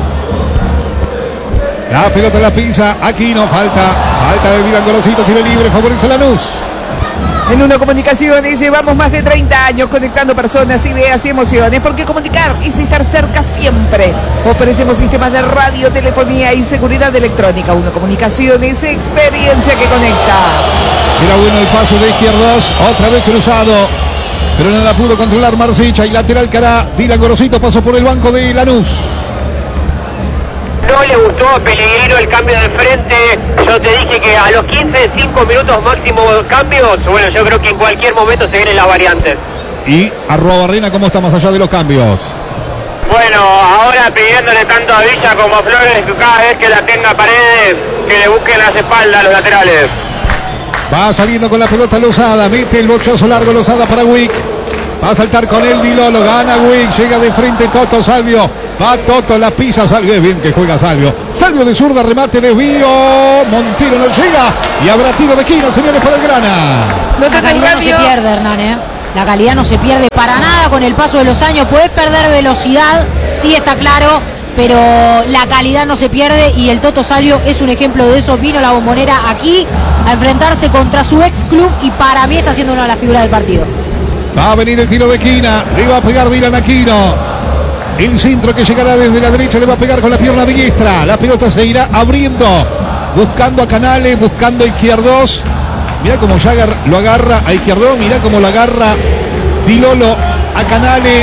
Speaker 4: La pelota en la pisa, aquí no falta. Falta de Dylan Gorosito, tiro libre, favorece a Lanús.
Speaker 3: En Uno Comunicaciones llevamos más de treinta años conectando personas, ideas y emociones, porque comunicar es estar cerca siempre. Ofrecemos sistemas de radio, telefonía y seguridad electrónica. Uno Comunicaciones, experiencia que conecta.
Speaker 4: Era bueno el paso de izquierdos, otra vez cruzado, pero no la pudo controlar Marcicha y lateral cara. Dylan Gorosito pasó por el banco de Lanús.
Speaker 6: No le gustó a Pellegrino el cambio de frente. Yo te dije que a los quince, cinco minutos máximo cambios. Bueno, yo creo que en cualquier momento se vienen las variantes.
Speaker 4: Y Arrobarrena, ¿cómo está más allá de los cambios?
Speaker 6: Bueno, ahora pidiéndole tanto a Villa como a Flores que cada vez que la tenga Paredes, que le busquen las espaldas a los laterales.
Speaker 4: Va saliendo con la pelota Lozada, mete el bochazo largo Lozada para Wick. Va a saltar con él Dilolo, gana Wick, llega de frente Toto Salvio. Va Toto, la pisa Salvio, es bien que juega Salvio. Salvio de zurda, remate, desvío. Montero no llega y habrá tiro de esquina, señores, para el Grana.
Speaker 1: La calidad no se pierde, Hernán, ¿eh? La calidad no se pierde para nada con el paso de los años. Podés perder velocidad, sí está claro, pero la calidad no se pierde y el Toto Salvio es un ejemplo de eso. Vino la Bombonera aquí a enfrentarse contra su ex club y para mí está siendo una de las figuras del partido.
Speaker 4: Va a venir el tiro de esquina, le va a pegar Dylan Aquino. El centro que llegará desde la derecha le va a pegar con la pierna diestra. La pelota se irá abriendo, buscando a Canales, buscando a Izquierdos. Mirá cómo Jagger lo agarra a Izquierdos, mirá cómo lo agarra Dilolo a Canales.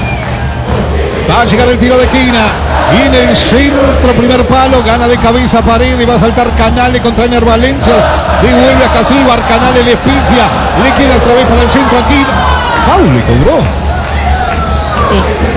Speaker 4: Va a llegar el tiro de esquina. Viene el centro, primer palo, gana de cabeza Paredes, va a saltar Canales contra Ener Valencia. Devuelve a Casíbar, Canales le pifia, le queda otra vez para el centro aquí. Foul le cobró.
Speaker 1: Sí.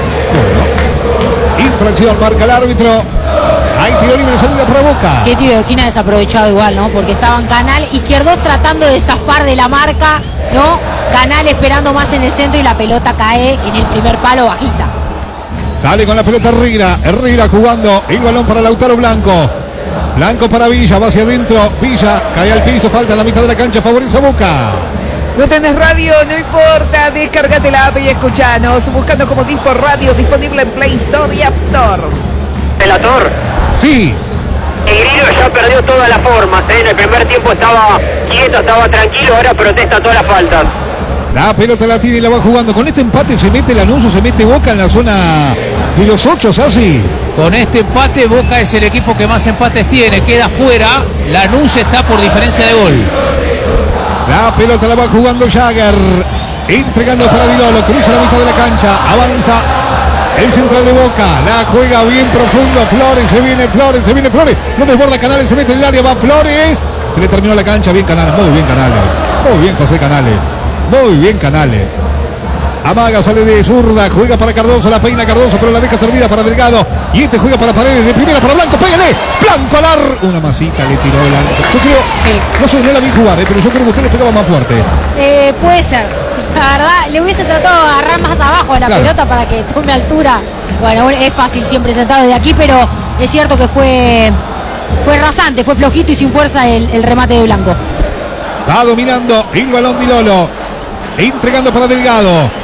Speaker 4: Bueno. Infracción, marca el árbitro. Hay tiro libre, salida para Boca.
Speaker 1: Qué tiro de esquina desaprovechado igual, ¿no? Porque estaban Canal, Izquierdos tratando de zafar de la marca, ¿no? Canal esperando más en el centro y la pelota cae en el primer palo bajita.
Speaker 4: Sale con la pelota Herrera, Herrera jugando el balón para Lautaro Blanco. Blanco para Villa, va hacia adentro, Villa cae al piso, falta la mitad de la cancha, favorece a Boca.
Speaker 3: No tenés radio, no importa, descárgate la app y escuchanos, buscando como Dispor Radio, disponible en Play Store y App Store.
Speaker 6: Relator,
Speaker 4: Sí,
Speaker 6: el Grillo ya perdió todas las formas, ¿eh? En el primer tiempo estaba quieto, estaba tranquilo, ahora protesta todas las faltas.
Speaker 4: la pelota la tiene y la va jugando. Con este empate se mete Lanús o se mete Boca en la zona de los ocho, ¿así?
Speaker 2: Con este empate, Boca es el equipo que más empates tiene. Queda fuera. Lanús está por diferencia de gol.
Speaker 4: La pelota la va jugando Jagger. Entregando para Dilolo. Cruza la mitad de la cancha. Avanza el central de Boca. La juega bien profundo. Flores. Se viene Flores. Se viene Flores. No desborda Canales. Se mete en el área. Va Flores. Se le terminó la cancha. Bien Canales. Muy bien Canales. Muy bien José Canales. Muy bien Canales. Amaga, sale de zurda, juega para Cardoso, la peina Cardoso, pero la deja servida para Delgado. Y este juega para Paredes, de primera para Blanco, pégale. Blanco al ar. Una masita le tiró el arco. Yo creo,
Speaker 1: Sí.
Speaker 4: no sé, no la vi jugar, eh, pero yo creo que usted le pegaba más fuerte.
Speaker 1: Eh, puede ser. La verdad, le hubiese tratado de agarrar más abajo a la
Speaker 4: Claro.
Speaker 1: pelota para que tome altura. Bueno, es fácil siempre sentado desde aquí, pero es cierto que fue, fue rasante, fue flojito y sin fuerza el, el remate de Blanco.
Speaker 4: Va dominando el balón Dilolo. Entregando para Delgado.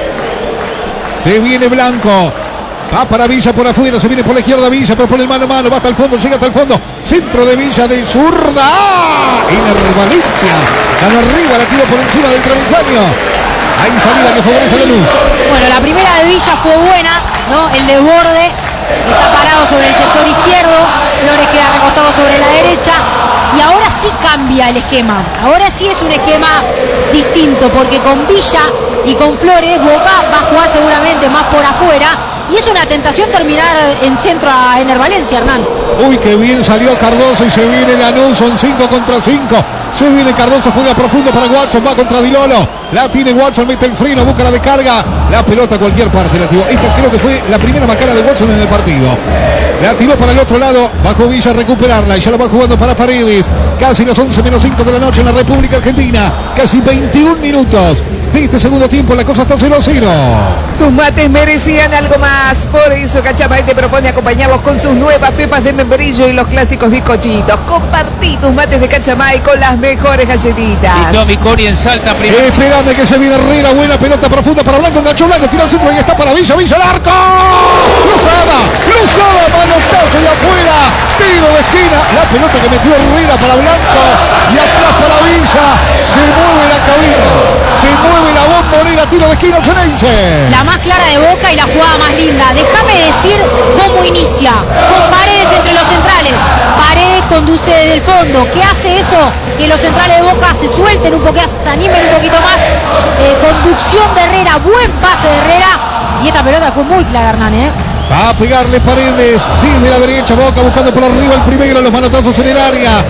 Speaker 4: Se viene Blanco. Va para Villa por afuera. Se viene por la izquierda Villa. Pero por el mano a mano. Va hasta el fondo. Llega hasta el fondo. Centro de Villa de zurda. Ener Valencia. Ganó arriba. La tiró por encima del travesaño. Hay salida que favorece a la luz.
Speaker 1: Bueno, la primera de Villa fue buena, ¿no? El desborde. Está parado sobre el sector izquierdo. Flores queda recostado sobre la derecha. Y ahora sí cambia el esquema. Ahora sí es un esquema distinto. Porque con Villa y con Flores, Boca va a jugar seguramente más por afuera. Y es una tentación terminar en centro a Ener Valencia, Hernán.
Speaker 4: Uy, qué bien salió Cardoso y se viene Lanús, son cinco contra cinco. Se viene Cardoso, juega profundo para Watson, va contra Dilolo. La tiene Watson, mete el freno, busca la descarga. La pelota a cualquier parte la tiró. Esta creo que fue la primera macana de Watson en el partido. La tiró para el otro lado, bajo Villa a recuperarla y ya la va jugando para Paredes. Casi las once menos cinco de la noche en la República Argentina. Casi veintiún minutos de este segundo tiempo, la cosa está cero a cero.
Speaker 3: Tus mates merecían algo más, por eso Cachamay te propone acompañarlos con sus nuevas pepas de membrillo y los clásicos bizcochitos. Compartí tus mates de Cachamay con las mejores galletitas.
Speaker 2: Y Tommy Cori en Salta primero.
Speaker 4: Esperame que se viene Herrera, buena pelota profunda para Blanco, enganchó Blanco, tira al centro y está para Villa, Villa al arco. Lozada, Lozada, manotazo y afuera, tiro de esquina, la pelota que metió Herrera para Blanco y atrás para Villa, se mueve la cabina, se mueve la Bombonera, tiro de esquina, Ceneice.
Speaker 1: La más clara de Boca y la jugada más linda. Déjame decir cómo inicia. Con Paredes entre los centrales. Paredes conduce desde el fondo. ¿Qué hace eso? Que los centrales de Boca se suelten un poquito, se animen un poquito más. Eh, conducción de Herrera, buen pase de Herrera. Y esta pelota fue muy clara, Hernán, ¿eh?
Speaker 4: Va a pegarle Paredes desde la derecha, Boca buscando por arriba el primero, los manotazos en el área.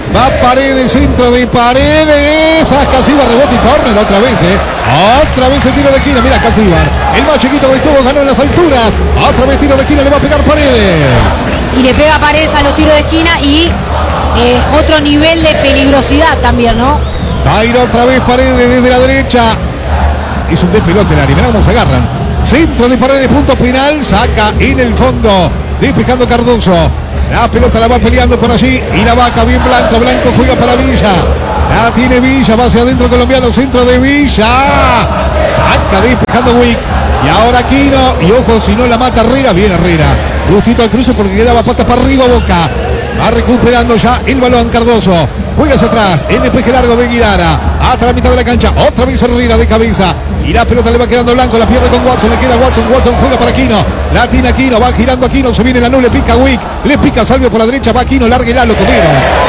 Speaker 4: Va Paredes, centro de Paredes. A Casíbar, rebote y córner otra vez, ¿eh? Otra vez el tiro de esquina. Mira Casíbar, el más chiquito de todos, ganó en las alturas. Otra vez tiro de esquina, le va a pegar Paredes.
Speaker 1: Y le pega Paredes a los tiros de esquina y eh, otro nivel de peligrosidad también, ¿no?
Speaker 4: Va a ir otra vez Paredes desde la derecha. Es un despelote el área, mirá cómo se agarran. Centro de Paredes, punto final. Saca en el fondo, despejando Cardoso. La pelota la va peleando por allí y la vaca bien Blanco. Blanco juega para Villa. La tiene Villa, va hacia adentro colombiano. Centro de Villa. Saca despejando Wick. Y ahora Aquino. Y ojo, si no la mata Herrera. Bien Herrera. Justito al cruce porque quedaba patas para arriba Boca. Va recuperando ya el balón Cardoso. Juega hacia atrás. El despeje largo de Guidara. Hasta la mitad de la cancha. Otra vez Herrera de cabeza. Y la pelota le va quedando Blanco. La pierde con Watson. Le queda Watson. Watson juega para Aquino. La tiene Aquino. Va girando Aquino. Se viene la nube. Le pica Wick. Le pica Salvio por la derecha. Va Aquino. Larga y la lo comieron.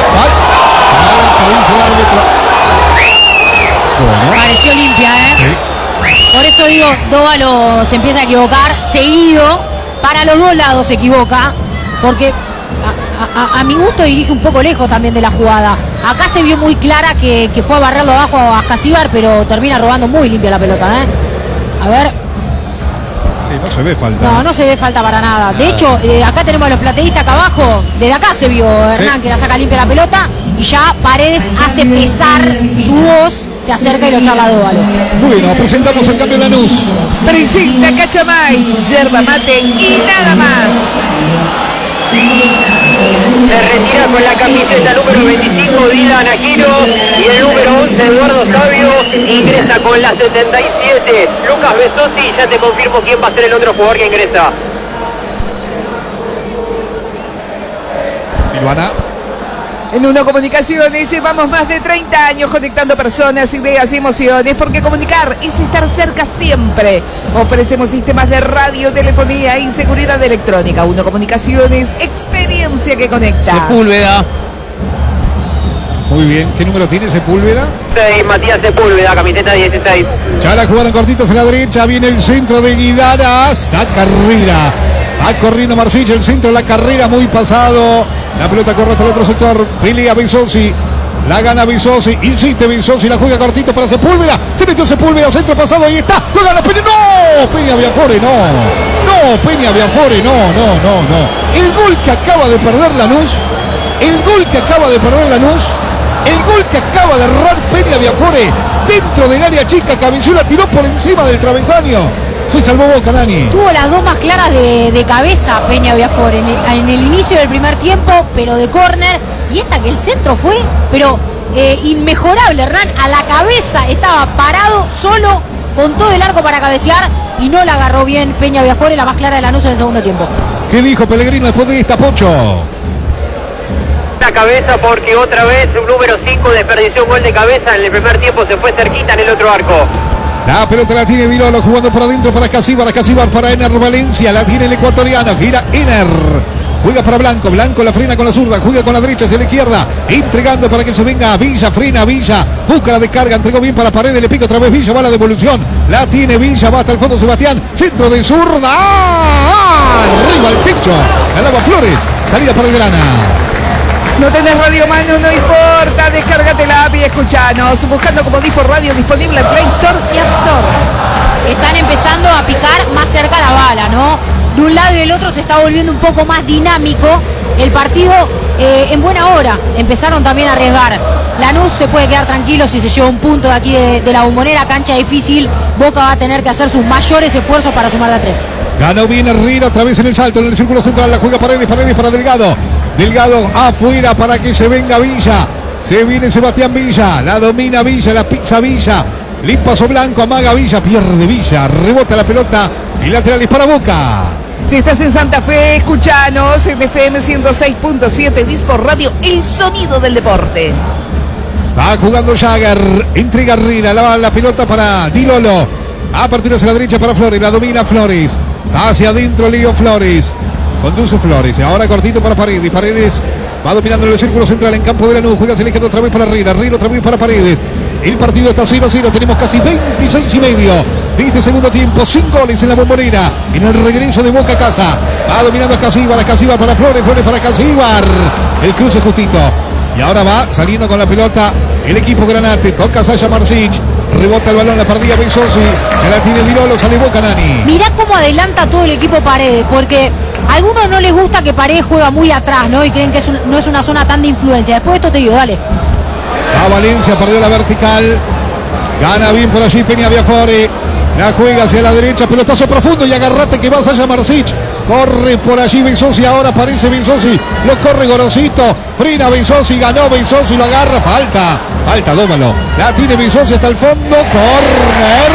Speaker 1: Bueno. Pareció limpia, ¿eh? Sí. Por eso digo, Dóvalo se empieza a equivocar. Seguido. Para los dos lados se equivoca. Porque a, a, a mi gusto dirige un poco lejos también de la jugada. Acá se vio muy clara que, que fue a barrerlo abajo a Casíbar, pero termina robando muy limpia la pelota, ¿eh? A ver.
Speaker 4: Sí, no se ve falta.
Speaker 1: No, no se ve falta para nada. De hecho, eh, acá tenemos a los plateístas acá abajo. Desde acá se vio Hernán, sí, que la saca limpia la pelota. Y ya Paredes hace pesar su voz. Se acerca y lo charla a Dóvalo.
Speaker 4: Bueno, presentamos el cambio de Lanús.
Speaker 3: Presenta Cachamay, yerba mate y nada más.
Speaker 6: Se retira con la camiseta número veinticinco Dylan Aquino y el número once Eduardo Sabio ingresa con la setenta y siete Lucas Besosi. Ya te confirmo quién va a ser el otro jugador que ingresa.
Speaker 4: Silvana.
Speaker 3: En Uno Comunicaciones llevamos más de treinta años conectando personas, ideas y emociones, porque comunicar es estar cerca siempre. Ofrecemos sistemas de radio, telefonía y seguridad electrónica. Uno Comunicaciones, experiencia que conecta.
Speaker 2: Sepúlveda.
Speaker 4: Muy bien, ¿qué número tiene Sepúlveda?
Speaker 6: seis, Matías Sepúlveda, camiseta dieciséis.
Speaker 4: Ya la jugaron cortitos a la derecha, viene el centro de Guidara, saca Herrera. Va corriendo Marcilla, el centro de la carrera muy pasado. La pelota corre hasta el otro sector. Pelea Besosi. La gana Besosi. Insiste Besosi. La juega cortito para Sepúlveda. Se metió Sepúlveda. Centro pasado. Ahí está. Lo gana Peña. ¡No! Peña Viafore. No. No. Peña Viafore. No, no, no, no. El gol que acaba de perder Lanús. El gol que acaba de perder Lanús. El gol que acaba de errar Peña Viafore. Dentro del área chica. Cabezuela tiró por encima del travesaño. Se salvó Boca, Dani.
Speaker 1: Tuvo las dos más claras de, de cabeza Peña Viafore en el, en el inicio del primer tiempo, pero de córner. Y esta que el centro fue, pero eh, inmejorable, Hernán. A la cabeza estaba parado, solo, con todo el arco para cabecear. Y no la agarró bien Peña Viafore, la más clara de Lanús en el segundo tiempo.
Speaker 4: ¿Qué dijo Pellegrino después de esta, Pocho?
Speaker 6: La cabeza porque otra vez un número cinco desperdició un gol de cabeza. En el primer tiempo se fue cerquita en el otro arco.
Speaker 4: La pelota la tiene Vilolo jugando por adentro para Casíbar, Casíbar para Ener Valencia, la tiene el ecuatoriano, gira Ener, juega para Blanco, Blanco la frena con la zurda, juega con la derecha hacia la izquierda, entregando para que se venga Villa, frena Villa, busca la descarga, entregó bien para Paredes, le pica otra vez Villa, va la devolución, la tiene Villa, va hasta el fondo Sebastián, centro de zurda, ¡ah! Arriba al techo, ganaba Flores, salida para el Grana.
Speaker 3: No tenés radio mano, no importa, descárgate la app y escuchanos. Buscando como Dispo Radio disponible en Play Store y App Store.
Speaker 1: Están empezando a picar más cerca la bala, ¿no? De un lado y del otro se está volviendo un poco más dinámico el partido eh, en buena hora. Empezaron también a arriesgar. Lanús se puede quedar tranquilo si se lleva un punto de aquí de, de la Bombonera, cancha difícil. Boca va a tener que hacer sus mayores esfuerzos para sumar de a tres.
Speaker 4: Ganó bien Herrera otra vez en el salto, en el círculo central, la juega Paredes, Paredes para Delgado. Delgado afuera para que se venga Villa. Se viene Sebastián Villa, la domina Villa, la pizza Villa. Le pasó Blanco, amaga Villa, pierde Villa, rebota la pelota y lateral es para Boca.
Speaker 3: Si estás en Santa Fe, escuchanos en F M ciento seis punto siete, Dispo Radio, el sonido del deporte.
Speaker 4: Va jugando Jagger, entrega Herrera, la, la pelota para Dilolo. A partir hacia la derecha para Flores, la domina Flores. Hacia adentro Leo Flores. Conduce Flores, ahora cortito para Paredes. Paredes va dominando en el círculo central en campo de Lanús. Juega se otra vez para Herrera, Herrera otra vez para Paredes. El partido está cero a cero, tenemos casi veintiséis y medio de este segundo tiempo. Cinco goles en la Bombonera, en el regreso de Boca a casa. Va dominando a Casíbar, a Casíbar para Flores, Flores para Casíbar. El cruce justito. Y ahora va saliendo con la pelota el equipo Granate. Toca Sasha Marsic. Rebota el balón, la perdía Bensosi. Se la tiene Vilolo, sale Boca Nani.
Speaker 1: Mirá cómo adelanta todo el equipo Paredes, porque a algunos no les gusta que Paredes juega muy atrás, ¿no? Y creen que es un, no es una zona tan de influencia. Después de esto te digo, dale.
Speaker 4: A Valencia, perdió la vertical. Gana bien por allí Peña Biafore. La juega hacia la derecha, pelotazo profundo y agarrate que va Sasha Marsic. Corre por allí Bensosi, ahora aparece Bensosi. Lo corre Gorosito. Frena Bensosi, ganó Bensosi, lo agarra. Falta, falta, dómalo. La tiene Bensosi hasta el fondo. Corner,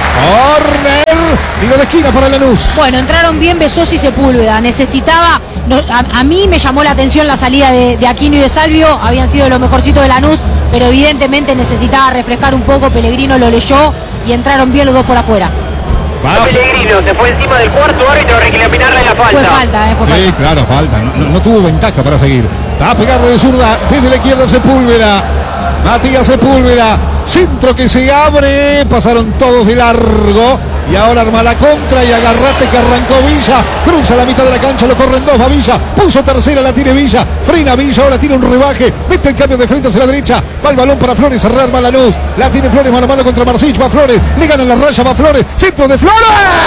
Speaker 4: corner. Tiro de esquina para Lanús.
Speaker 1: Bueno, entraron bien Besosi y Sepúlveda. Necesitaba, no, a, a mí me llamó la atención la salida de, de Aquino y de Salvio. Habían sido los mejorcitos de Lanús, pero evidentemente necesitaba refrescar un poco. Pellegrino lo leyó y entraron bien los dos por afuera.
Speaker 4: Va.
Speaker 6: Pellegrino se fue encima del cuarto árbitro a reclaminarle la falta.
Speaker 1: Fue falta, eh, fue
Speaker 4: Sí,
Speaker 1: falta.
Speaker 4: claro, falta. No, no, no tuvo ventaja para seguir. Va a pegarlo de zurda desde la izquierda Sepúlveda. Matías Sepúlveda. Centro que se abre. Pasaron todos de largo. Y ahora arma la contra y agarrate que arrancó Villa. Cruza la mitad de la cancha, lo corren dos, va Villa. Puso tercera, la tiene Villa. Frena Villa, ahora tiene un rebaje. Mete el cambio de frente hacia la derecha. Va el balón para Flores, rearma Lanús. La tiene Flores mano a mano contra Marsic. Va Flores, le gana la raya, va Flores. Centro de Flores.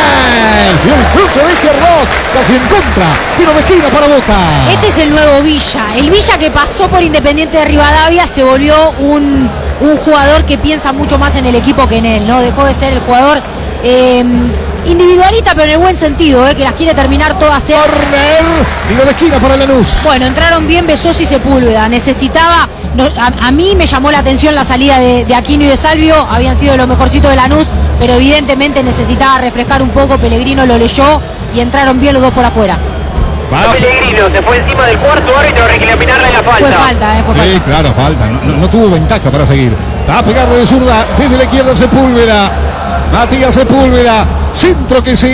Speaker 4: Y el cruce de Izquierdo. Casi en contra. Tiro de esquina para Boca.
Speaker 1: Este es el nuevo Villa. El Villa que pasó por Independiente de Rivadavia se volvió un, un jugador que piensa mucho más en el equipo que en él, ¿no? Dejó de ser el jugador eh, individualista, pero en el buen sentido, ¿eh? Que las quiere terminar todas. ¿eh?
Speaker 4: Corner. Tiro de esquina para Lanús.
Speaker 1: Bueno, entraron bien Besosi y Sepúlveda. Necesitaba, no, a, a mí me llamó la atención la salida de, de Aquino y de Salvio. Habían sido los mejorcitos de Lanús, pero evidentemente necesitaba refrescar un poco. Pellegrino lo leyó y entraron bien los dos por afuera.
Speaker 4: Va.
Speaker 6: Pellegrino se fue encima del cuarto árbitro a reclaminarle la falta.
Speaker 1: Fue falta, eh, fue
Speaker 4: Sí,
Speaker 1: falta.
Speaker 4: claro, falta. No, no, no tuvo ventaja para seguir. Va a pegarlo de zurda desde la izquierda Sepúlveda. Matías Sepúlveda. Centro que se